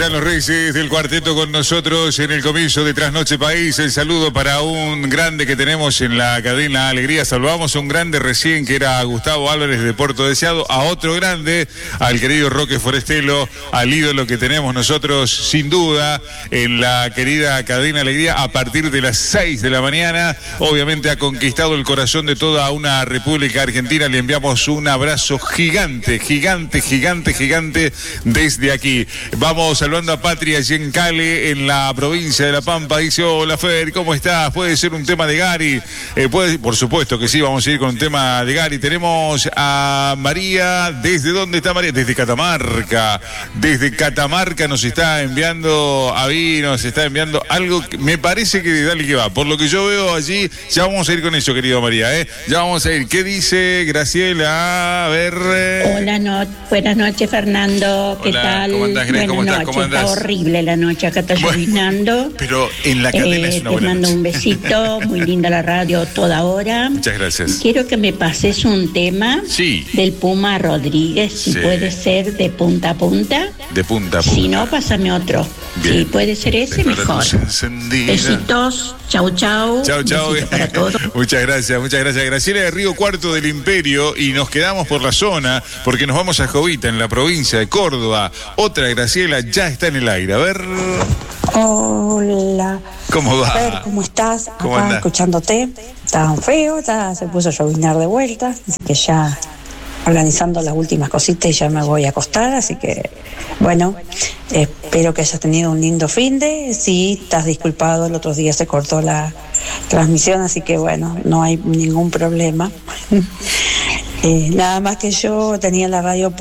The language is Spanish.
están los Reyes del Cuarteto con nosotros en el comienzo de Trasnoche País. El saludo para un grande que tenemos en la cadena Alegría. Saludamos a un grande recién que era Gustavo Álvarez de Puerto Deseado, a otro grande, al querido Roque Forestelo, al ídolo que tenemos nosotros sin duda en la querida cadena Alegría a partir de las 6 de la mañana. Obviamente ha conquistado el corazón de toda una República Argentina. Le enviamos un abrazo gigante, gigante, gigante, gigante desde aquí. Vamos saludando a Patria Yencale en la provincia de La Pampa. Dice: hola Fer, ¿cómo estás? ¿Puede ser un tema de Gary? Por supuesto que sí, vamos a ir con un tema de Gary. Tenemos a María. ¿Desde dónde está María? Desde Catamarca. Desde Catamarca nos está enviando nos está enviando algo que me parece que de Dale que va. Por lo que yo veo allí, ya vamos a ir con eso, querido María, Ya vamos a ir. ¿Qué dice Graciela? A ver. Buenas noches, Fernando. ¿Qué tal? ¿Cómo andás, Grace? ¿Cómo estás? Está horrible la noche, acá está llovinando. Pero en la cadena es una buena Te mando noche. un besito, muy linda la radio toda hora. Muchas gracias. Quiero que me pases un tema del Puma Rodríguez, si puede ser de punta a punta. De punta a punta. Si no, pásame otro. Bien. Si puede ser ese, mejor. Besitos, chau, chau. Chau, chau. Besitos para todos. Muchas gracias. Graciela de Río Cuarto del Imperio, y nos quedamos por la zona porque nos vamos a Jovita, en la provincia de Córdoba. Otra Graciela ya está en el aire. A ver. Hola. ¿Cómo va? A ver, ¿cómo estás? ¿Cómo Acá andás? Escuchándote. Estaba feo, ya se puso a llovinar de vuelta, así que ya organizando las últimas cositas y ya me voy a acostar, así que bueno, espero que hayas tenido un lindo finde. Sí, estás disculpado, el otro día se cortó la transmisión, así que bueno, no hay ningún problema. Nada más que yo tenía la radio